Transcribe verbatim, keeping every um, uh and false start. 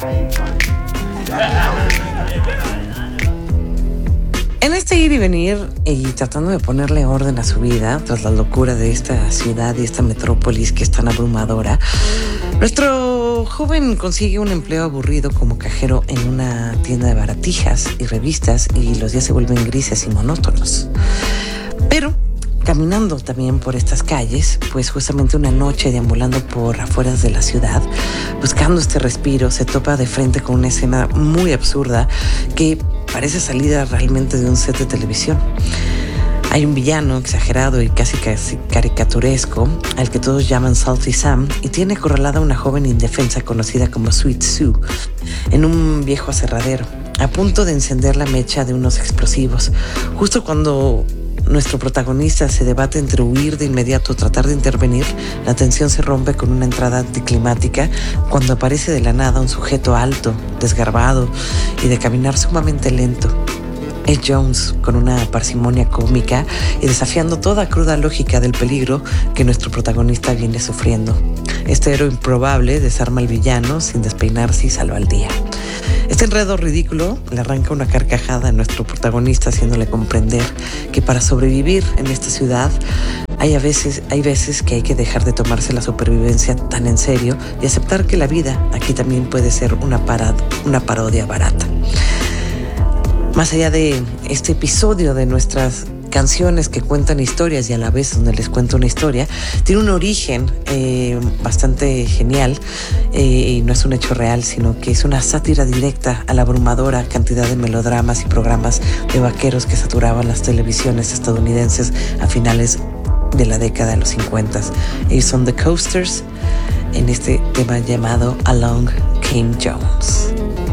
En este ir y venir y tratando de ponerle orden a su vida tras la locura de esta ciudad y esta metrópolis que es tan abrumadora, nuestro joven consigue un empleo aburrido como cajero en una tienda de baratijas y revistas y los días se vuelven grises y monótonos. Pero caminando también por estas calles, pues justamente una noche deambulando por afueras de la ciudad, buscando este respiro, se topa de frente con una escena muy absurda que parece salida realmente de un set de televisión. Hay un villano exagerado y casi, casi caricaturesco, al que todos llaman Salty Sam, y tiene acorralada a una joven indefensa conocida como Sweet Sue, en un viejo aserradero, a punto de encender la mecha de unos explosivos. Justo cuando nuestro protagonista se debate entre huir de inmediato o tratar de intervenir, la tensión se rompe con una entrada anticlimática cuando aparece de la nada un sujeto alto, desgarbado y de caminar sumamente lento. Es Jones, con una parsimonia cómica y desafiando toda cruda lógica del peligro que nuestro protagonista viene sufriendo. Este héroe improbable desarma al villano sin despeinarse y salva al día. Este enredo ridículo le arranca una carcajada a nuestro protagonista, haciéndole comprender que para sobrevivir en esta ciudad hay, a veces, hay veces que hay que dejar de tomarse la supervivencia tan en serio y aceptar que la vida aquí también puede ser una, parad, una parodia barata. Más allá de este episodio de nuestras canciones que cuentan historias y a la vez donde les cuento una historia, tiene un origen eh, bastante genial eh, y no es un hecho real, sino que es una sátira directa a la abrumadora cantidad de melodramas y programas de vaqueros que saturaban las televisiones estadounidenses a finales de la década de los cincuenta. Ellos son The Coasters en este tema llamado Along Came Jones.